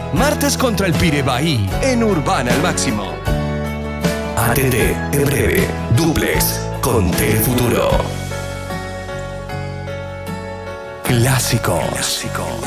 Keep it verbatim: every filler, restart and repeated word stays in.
Martes contra el Pirebaí en Urbana al máximo. A T T, en breve, Duplex con Telefuturo. Clásicos. Clásicos.